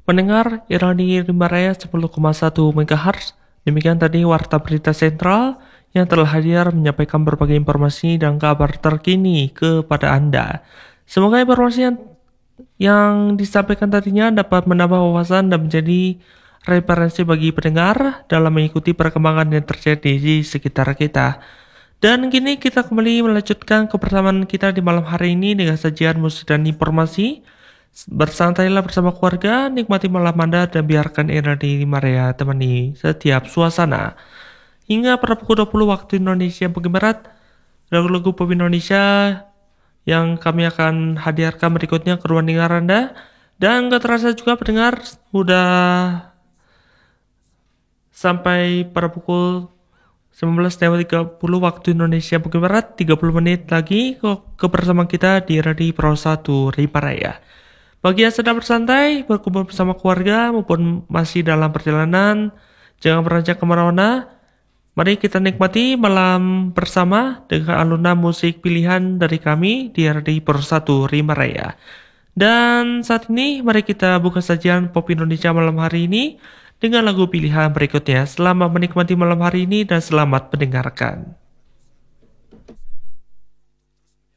Pendengar Irani Rimaraya 10,1 MHz. Demikian tadi Warta Berita Sentral yang telah hadir menyampaikan berbagai informasi dan kabar terkini kepada Anda. Semoga informasi yang disampaikan tadinya dapat menambah wawasan dan menjadi referensi bagi pendengar dalam mengikuti perkembangan yang terjadi di sekitar kita. Dan kini kita kembali melanjutkan kebersamaan kita di malam hari ini dengan sajian musik dan informasi. Bersantailah bersama keluarga, nikmati malam Anda dan biarkan Irani Rimaraya temani setiap suasana. Hingga pada pukul 20 waktu Indonesia bagian Barat, lagu-lagu pop Indonesia yang kami akan hadirkan berikutnya ke ruang dengar Anda. Dan gak terasa juga pendengar, sudah sampai pada pukul 19.30 waktu Indonesia bagian Barat, 30 menit lagi kebersamaan kita di Radio Pro 1 Rimaraya. Bagi yang sedang bersantai, berkumpul bersama keluarga maupun masih dalam perjalanan, jangan beranjak kemana-mana. Mari kita nikmati malam bersama dengan alunan musik pilihan dari kami di Radio Pro 1 Rimaraya. Dan saat ini mari kita buka sajian pop Indonesia malam hari ini dengan lagu pilihan berikutnya. Selamat menikmati malam hari ini dan selamat mendengarkan.